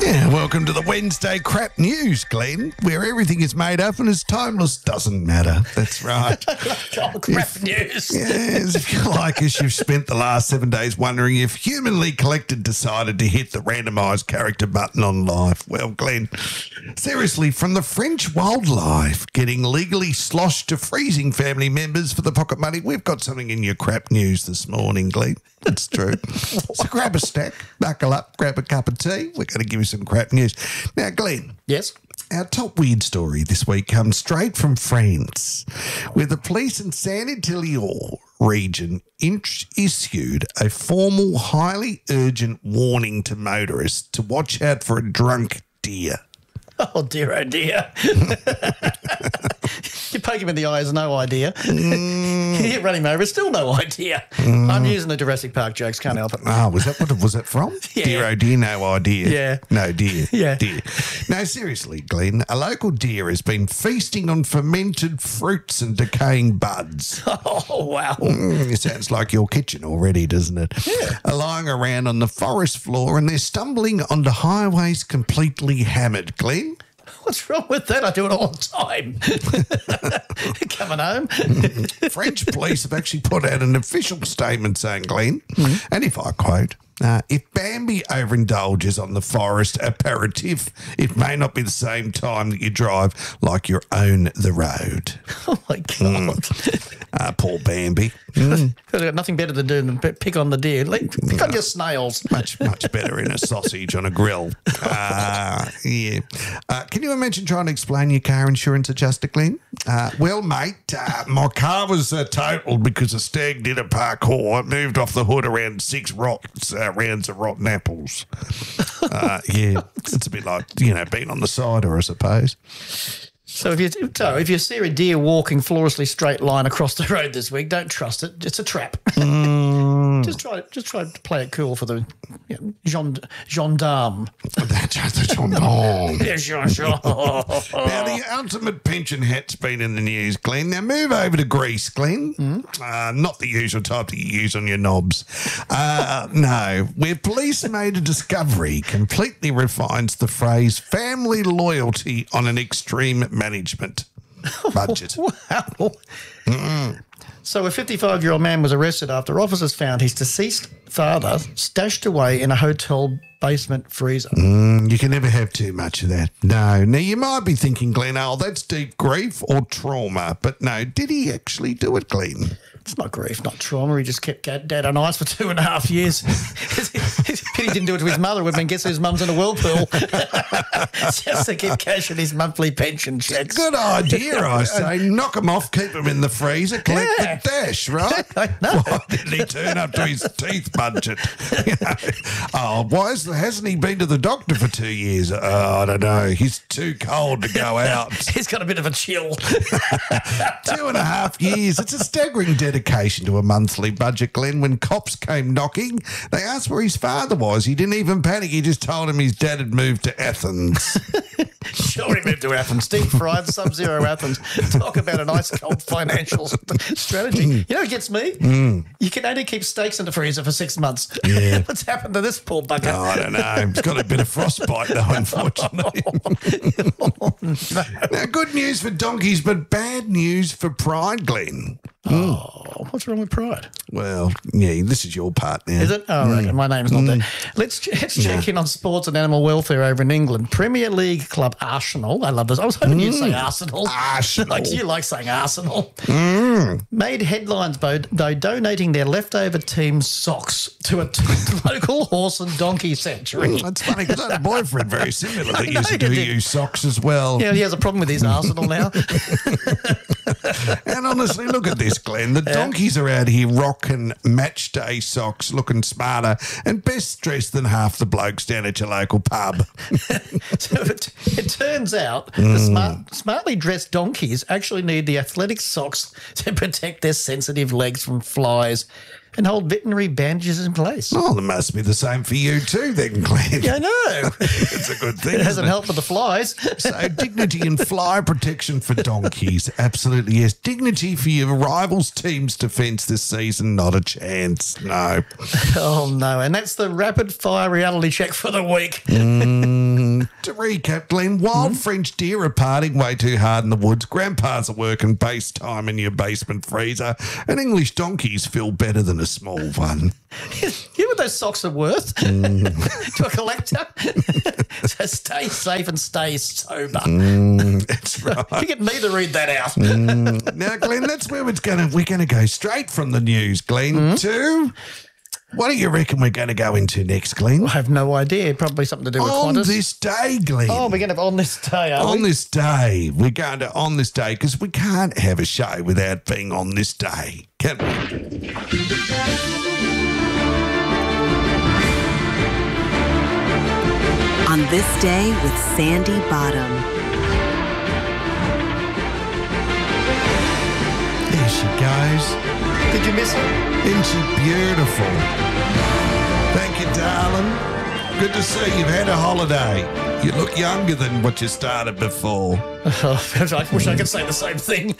Yeah, welcome to the Wednesday Crap News, Glenn, where everything is made up and is timeless doesn't matter. That's right. Crap news. Yes, if you're like us, you've spent the last 7 days wondering if Humanly Collected decided to hit the randomised character button on life. Well, Glenn, seriously, from the French wildlife getting legally sloshed to freezing family members for the pocket money, we've got something in your crap news this morning, Glenn. That's true. So grab a stack, buckle up, grab a cup of tea. We're going to give you some crap news. Now, Glenn. Yes? Our top weird story this week comes straight from France, where the police in Saint-Étienne region issued a formal, highly urgent warning to motorists to watch out for a drunk deer. Oh, dear. You poke him in the eye, has no idea. You run him over, still no idea. I'm using the Jurassic Park jokes, can't help it. Oh, was that from? Yeah. Dear, oh dear, no idea. Yeah. No, dear. Yeah. Dear. No, seriously, Glenn, a local deer has been feasting on fermented fruits and decaying buds. Oh, wow. It sounds like your kitchen already, doesn't it? Yeah. Lying around on the forest floor and they're stumbling onto highways completely hammered, Glenn. What's wrong with that? I do it all the time. Coming home. French police have actually put out an official statement saying, Glenn, and if I quote, if Bambi overindulges on the forest aperitif, it may not be the same time that you drive like you own the road. Oh, my God. Poor Bambi. I've got nothing better to do than pick on the deer. Pick on your snails. Much better in a sausage on a grill. Yeah. Can you imagine trying to explain your car insurance adjuster, Glenn? Well, mate, my car was totaled because a stag did a parkour. It moved off the hood around 6 rounds of rotten apples. Yeah, it's a bit like, being on the cider, I suppose. So if you see a deer walking flawlessly straight line across the road this week, don't trust it. It's a trap. Just try to play it cool for the gendarme. That's the gendarme. Yeah, sure. Now, the ultimate pension hat's been in the news, Glenn. Now, move over to Greece, Glenn. Not the usual type that you use on your knobs. No, where police made a discovery completely refines the phrase family loyalty on an extreme management budget. Wow. So a 55-year-old man was arrested after officers found his deceased father stashed away in a hotel basement freezer. You can never have too much of that. No. Now, you might be thinking, Glenn, that's deep grief or trauma. But no, did he actually do it, Glenn? It's not grief, not trauma. He just kept Dad on ice for 2.5 years. Pity he didn't do it to his mother. Would have been guess whose mum's in a whirlpool. Just to keep cashing his monthly pension checks. Good idea, I say. Knock him off, keep him in the freezer, collect the dash, right? I know. Why didn't he turn up to his teeth budget? Hasn't he been to the doctor for 2 years? I don't know. He's too cold to go out. He's got a bit of a chill. 2.5 years. It's a staggering dedication to a monthly budget, Glenn. When cops came knocking, they asked where his father was. He didn't even panic. He just told him his dad had moved to Athens. Sure, he moved to Athens. Deep fried, sub-zero Athens. Talk about an ice-cold financial strategy. You know what gets me? You can only keep steaks in the freezer for 6 months. Yeah. What's happened to this poor bugger? Oh, I don't know. He's got a bit of frostbite, though, unfortunately. No. Now, good news for donkeys, but bad news for pride, Glenn. Oh, what's wrong with pride? Well, yeah, this is your part now. Is it? Oh, right. My name's not there. Let's check in on sports and animal welfare over in England. Premier League club Arsenal. I love this. I was hoping you'd say Arsenal. Arsenal. Like you like saying Arsenal. Made headlines by donating their leftover team socks to a local horse and donkey sanctuary. That's funny because I had a boyfriend very similar that I know used to you do did. use socks as well. Yeah, he has a problem with his Arsenal now. And honestly, look at this, Glenn. The donkeys are out here rocking match day socks, looking smarter and best dressed than half the blokes down at your local pub. So it turns out the smartly dressed donkeys actually need the athletic socks to protect their sensitive legs from flies and hold veterinary bandages in place. Oh, that must be the same for you too then, Glenn. Yeah, I know. It's a good thing. It hasn't isn't helped with the flies. So dignity and fly protection for donkeys. Absolutely, yes. Dignity for your rivals' team's defence this season, not a chance. No. Oh, no. And that's the rapid fire reality check for the week. To recap, Glenn, wild French deer are partying way too hard in the woods. Grandpas are working base time in your basement freezer. And English donkeys feel better than a small one. You know what those socks are worth to a collector? So stay safe and stay sober. That's right. You get me to read that out. Now, Glenn, that's where we're gonna go straight from the news, Glenn, to what do you reckon we're going to go into next, Glenn? I have no idea. Probably something to do with On Qantas. this day, Glenn. Oh, we're going to have on this day, are On we? this day. We're going to on this day because we can't have a show without being on this day, can we? On this day with Sandy Bottom. There she goes. Did you miss her? Isn't she beautiful? Thank you, darling. Good to see you've had a holiday. You look younger than what you started before. Oh, I wish I could say the same thing.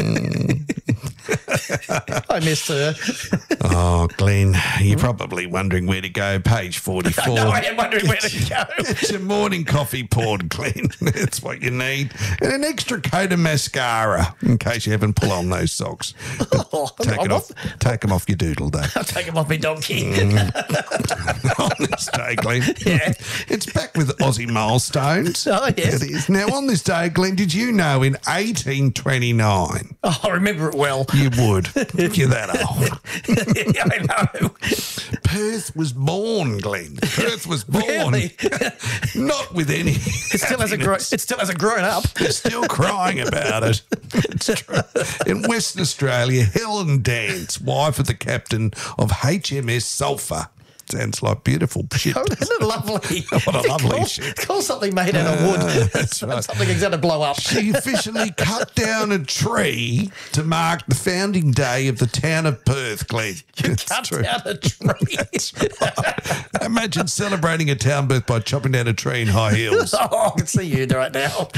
I missed her. Oh, Glenn, you're probably wondering where to go. Page 44. No, I am wondering where to go. It's your morning coffee poured, Glenn. That's what you need. And an extra coat of mascara in case you haven't pulled on those socks. Oh, Take them off your doodle day. I'll take him off me donkey. On this day, Glenn. Yeah. It's back with Aussie milestones. Oh, yes. It is. Now, on this day, Glenn, did you know in 1829, Oh, I remember it well. you would, you're that old, Yeah, I know. Perth was born, Glenn. Perth was born. Really? Not with any. It still hasn't grown up. It's still crying about it. It's true. In Western Australia, Helen Dance, wife of the captain of HMS Sulphur. Sounds like beautiful shit. Oh, isn't it lovely? What a lovely shit. Call something made out of wood. That's right. Something that's going to blow up. She officially cut down a tree to mark the founding day of the town of Perth, Glenn. It's Cut true. down a tree. Imagine celebrating a town birth by chopping down a tree in high heels. Oh, I can see you right now.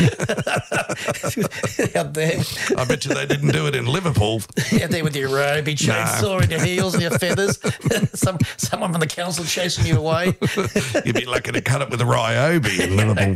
Out there. I bet you they didn't do it in Liverpool. Out there with your robe, your chainsaw and your heels and your feathers. Someone from the council chasing you away. You'd be lucky to cut it with a Ryobi in Liverpool.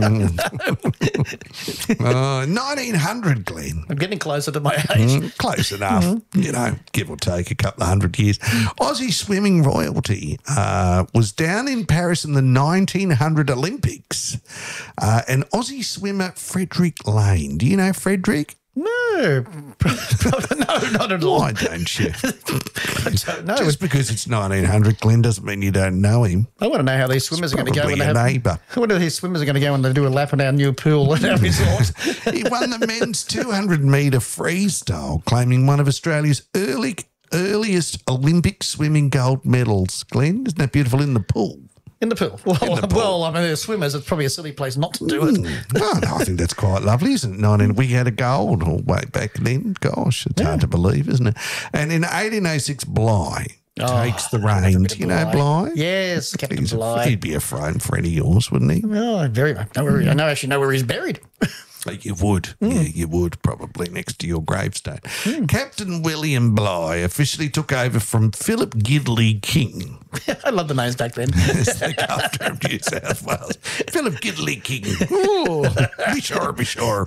1900, Glenn. I'm getting closer to my age. Close enough, you know, give or take a couple of 100 years. Aussie swimming royalty was down in Paris in the 1900 Olympics. And Aussie swimmer Frederick Lane. Do you know Frederick? No. No, not at all. Why don't you? I don't know. Just because it's 1900, Glenn, doesn't mean you don't know him. I want to know how these swimmers are going to go when they Probably have. a neighbour. I wonder how these swimmers are going to go when they do a lap in our new pool at our resort. He won the men's 200-metre freestyle, claiming one of Australia's earliest Olympic swimming gold medals. Glenn, isn't that beautiful in the pool? In the pool. Well, I mean, they're swimmers. It's probably a silly place not to do it. Well, no, I think that's quite lovely, isn't it? We had a gold way back then. Gosh, it's hard to believe, isn't it? And in 1806, Bligh takes the reins. You know Bligh? Yes, Captain Bligh. He'd be a friend of yours, wouldn't he? Oh, I actually know where he's buried. You would. Yeah, you would, probably next to your gravestone. Captain William Bligh officially took over from Philip Gidley King I love the names back then. as the governor of New South Wales. Philip Gidley King. Oh, be sure.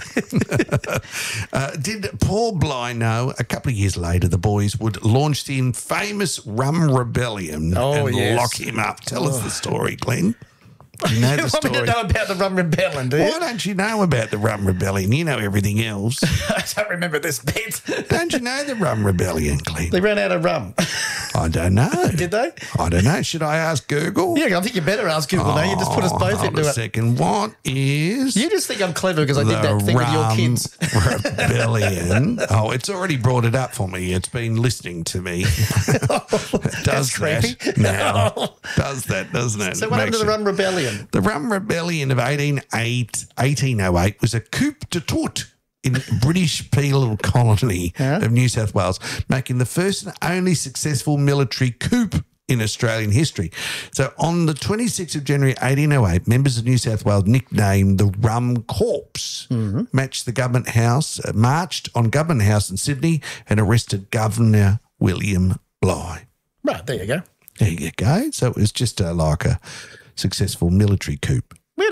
Did Paul Bligh know a couple of years later the boys would launch the infamous Rum Rebellion and yes. lock him up? Tell us the story, Glenn. You know the You want me story. to know about the Rum Rebellion, do you? Why don't you know about the Rum Rebellion? You know everything else. I don't remember this bit. Don't you know the Rum Rebellion, Glenn? They ran out of rum. I don't know. Did they? I don't know. Should I ask Google? Yeah, I think you better ask Google now. You just put us both Hold into a it. second. What is You just think I'm clever because I did that thing with your kids. Rebellion? Oh, it's already brought it up for me. It's been listening to me. It does That's creepy. that now. Does that, doesn't it? So what happened to the Rum Rebellion? The Rum Rebellion of 1808 was a coup d'etat in British penal colony of New South Wales, making the first and only successful military coup in Australian history. So on the 26th of January 1808, members of New South Wales, nicknamed the Rum Corps, marched on Government House in Sydney and arrested Governor William Bligh. Right, there you go. There you go. So it was just like a successful military coup. Where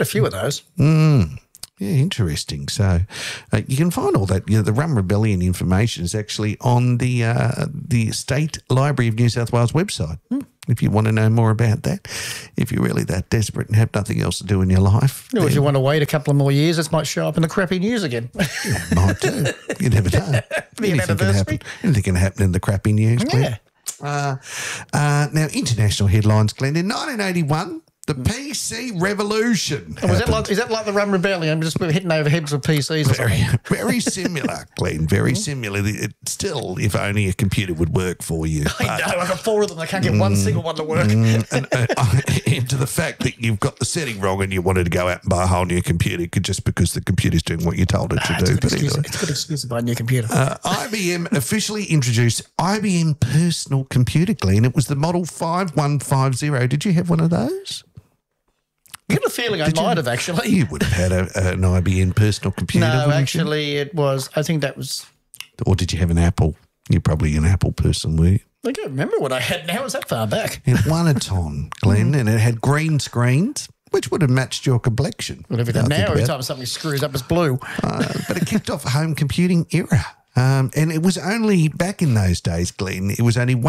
get a few of those. Yeah, interesting. So you can find all that. The Rum Rebellion information is actually on the State Library of New South Wales website. If you want to know more about that, if you're really that desperate and have nothing else to do in your life. Or if you want to wait a couple of more years, it might show up in the crappy news again. Might do. You never know. Anything can happen in the crappy news, Glenn. Yeah. Now, international headlines, Glenn. In 1981, the PC revolution. Is that like the Rum Rebellion? Just we're hitting over heads with PCs or something? Very similar, Glenn. Very similar. Still, if only a computer would work for you. I know. I've got 4 of them. I can't get one single one to work. Into the fact that you've got the setting wrong and you wanted to go out and buy a whole new computer just because the computer's doing what you told it to do. It's a good excuse to buy a new computer. IBM officially introduced IBM Personal Computer, Glenn. It was the Model 5150. Did you have one of those? I get a feeling I might have actually. You would have had an IBM Personal Computer. No, actually, it was. I think that was. Or did you have an Apple? You're probably an Apple person, were you? I can't remember what I had now. Was that far back? It won a ton, Glenn, and it had green screens, which would have matched your complexion. Whatever it now, every time something screws up, it's blue. But it kicked off a home computing era. And it was only, back in those days, Glenn, it was only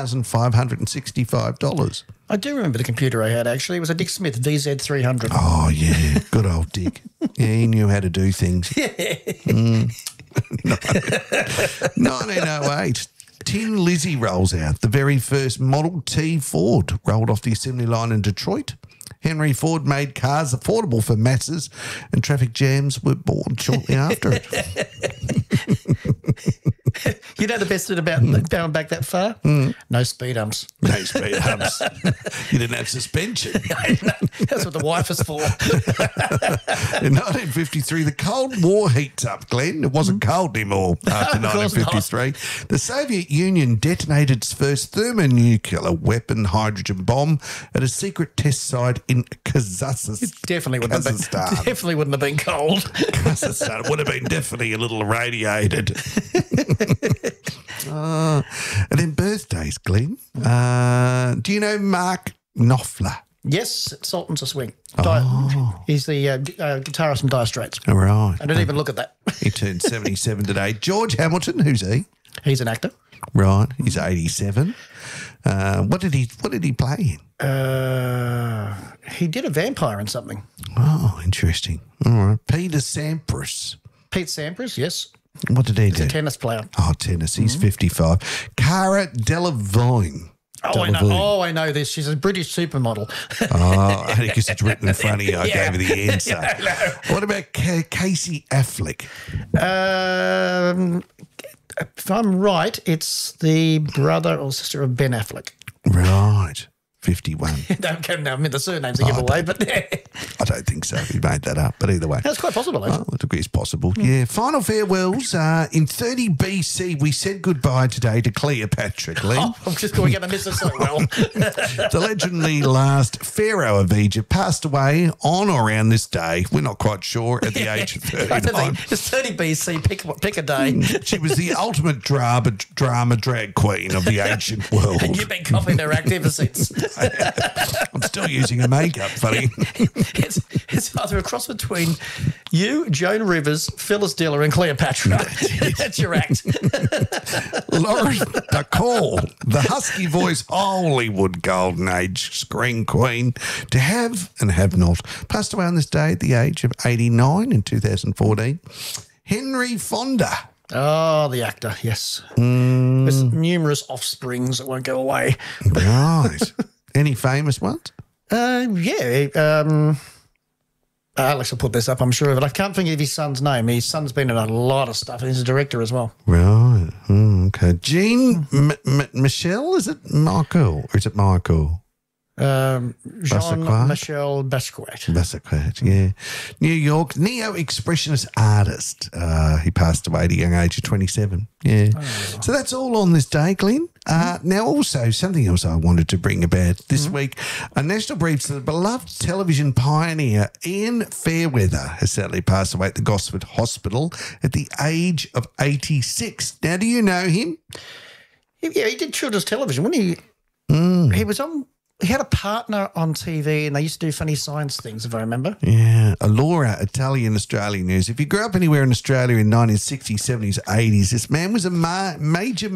$1,565. I do remember the computer I had, actually. It was a Dick Smith VZ300. Oh, yeah. Good old Dick. Yeah, he knew how to do things. 1908, Tin Lizzie rolls out. The very first Model T Ford rolled off the assembly line in Detroit. Henry Ford made cars affordable for masses, and traffic jams were born shortly after it. You know the best bit about going back that far? No speed humps. No speed humps. You didn't have suspension. That's what the wife is for. In 1953, the Cold War heats up, Glenn. It wasn't cold anymore after 1953. The Soviet Union detonated its first thermonuclear weapon hydrogen bomb at a secret test site in Kazakhstan. Definitely wouldn't have been cold. Kazakhstan. It would have been definitely a little irradiated. And then birthdays, Glenn. Do you know Mark Knopfler? Yes, Sultans of Swing. He's the guitarist from Dire Straits. All right. I didn't even look at that. He turned 77 today. George Hamilton, who's he? He's an actor. Right, he's 87. What did he play in? He did a vampire in something. Oh, interesting. All right. Peter Sampras. Pete Sampras, yes. What did he do? He's a tennis player. Oh, tennis. He's 55. Cara Delevingne. I know this. She's a British supermodel. Only because it's written in front of you, I gave her the answer. What about Casey Affleck? If I'm right, it's the brother or sister of Ben Affleck. Right. 51. No, I mean the surname's a giveaway, but I don't think so. He made that up, but either way. That's quite possible, though. Well, it's possible. Yeah. Final farewells. In 30 BC, we said goodbye today to Cleopatra, Glenn. Oh, I'm just going to miss her so well. The legendary last pharaoh of Egypt passed away on or around this day. We're not quite sure, at the age of 39. It's 30 BC. Pick a day. She was the ultimate drama drag queen of the ancient world. And you've been copying her act ever since. I'm still using her makeup, funny. It's either a cross between you, Joan Rivers, Phyllis Diller, and Cleopatra. That's your act. Lauren Bacall, the husky voice Hollywood golden age screen queen, to have and have not, passed away on this day at the age of 89 in 2014. Henry Fonda. Oh, the actor, yes. There's numerous offsprings that won't go away. Right. Any famous ones? Alex will put this up, I'm sure, but I can't think of his son's name. His son's been in a lot of stuff, and he's a director as well. Right. Okay. Jean Michel, is it Michael? Or is it Michael? Jean-Michel Basquiat. Yeah. New York, neo-expressionist artist. He passed away at a young age of 27. Yeah. So that's all on this day, Glenn. Now, also, something else I wanted to bring about this week. A national brief to the beloved television pioneer Ian Fairweather has sadly passed away at the Gosford Hospital at the age of 86. Now, do you know him? Yeah, he did children's television, wasn't he? He was on he had a partner on TV and they used to do funny science things, if I remember. Yeah, Laura, Italian Australian news. If you grew up anywhere in Australia in 1960s, 70s, 80s, this man was a major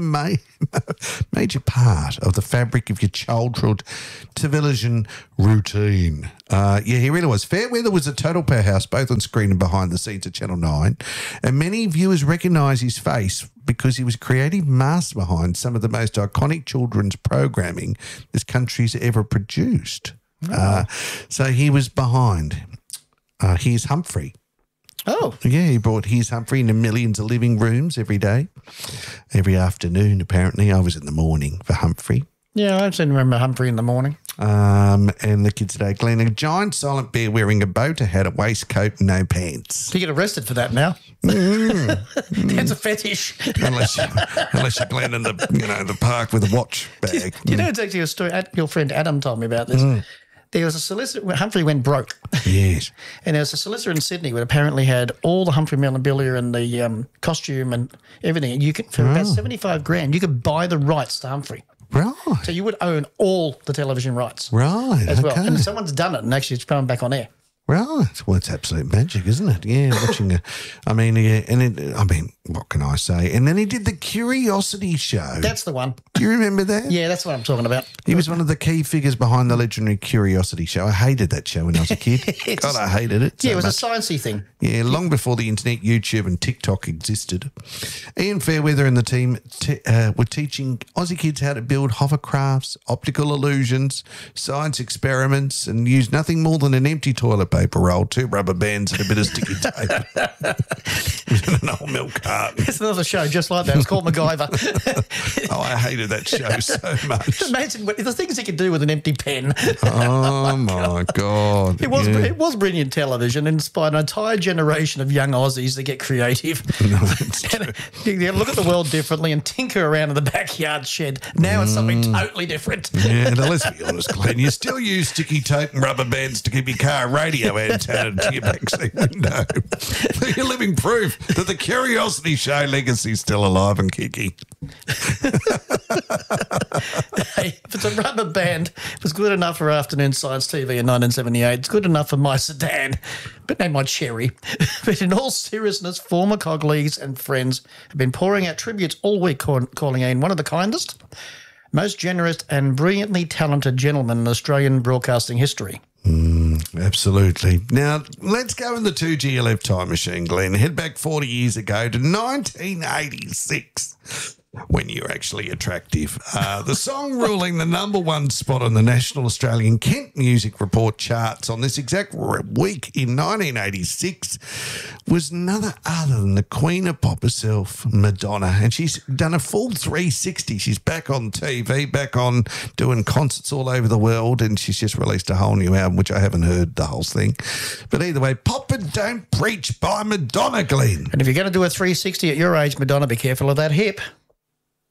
part of the fabric of your childhood television routine. He really was. Fairweather was a total powerhouse, both on screen and behind the scenes at Channel 9, and many viewers recognise his face because he was a creative master behind some of the most iconic children's programming this country's ever produced. So he was behind. Here's Humphrey. Oh. Yeah, he brought Here's Humphrey into millions of living rooms every day. Every afternoon, apparently. I was in the morning for Humphrey. Yeah, I seem to remember Humphrey in the morning. And the kids today, Glenn, a giant silent bear wearing a boater hat, a waistcoat and no pants. You get arrested for that now. That's a fetish. Unless you're Glenn in the park with a watch bag. You know, it's actually a story. Your friend Adam told me about this. There was a solicitor. Humphrey went broke. Yes. And there was a solicitor in Sydney who apparently had all the Humphrey memorabilia and the costume and everything. And you could, for about $75,000, you could buy the rights to Humphrey. Right. So you would own all the television rights. Right. As well. Okay. And someone's done it and actually it's coming back on air. Right. Well, it's absolute magic, isn't it? Yeah, watching what can I say? And then he did the Curiosity Show. That's the one. Do you remember that? Yeah, that's what I'm talking about. He was one of the key figures behind the legendary Curiosity Show. I hated that show when I was a kid. God, I hated it. Yeah, it was much. a sciencey thing. Yeah, long before the internet, YouTube and TikTok existed. Ian Fairweather and the team were teaching Aussie kids how to build hovercrafts, optical illusions, science experiments, and use nothing more than an empty toilet paper roll, 2 rubber bands and a bit of sticky tape. And an old milk carton. It's another show just like that. It's called MacGyver. Oh, I hated that show so much. Imagine the things he could do with an empty pen. Oh, my God. It was brilliant television and inspired an entire generation of young Aussies to get creative. Look at the world differently and tinker around in the backyard shed. Now it's something totally different. Yeah, now let's be honest, Glenn. You still use sticky tape and rubber bands to keep your car radio antenna to your backseat window. You're living proof that the Curiosity Show legacy is still alive and kicking. Hey, if it's a rubber band, it was good enough for afternoon science TV in 1978. It's good enough for my sedan, but no, my Cherry. But in all seriousness, former colleagues and friends have been pouring out tributes all week, calling Ian one of the kindest, most generous and brilliantly talented gentlemen in Australian broadcasting history. Absolutely. Now, let's go in the 2GLF time machine, Glenn. Head back 40 years ago to 1986. When you're actually attractive. The song ruling the #1 spot on the National Australian Kent Music Report charts on this exact week in 1986 was none other than the Queen of Pop herself, Madonna. And she's done a full 360. She's back on TV, back on doing concerts all over the world, and she's just released a whole new album, which I haven't heard the whole thing. But either way, Pop and Don't Preach by Madonna, Glenn. And if you're going to do a 360 at your age, Madonna, be careful of that hip.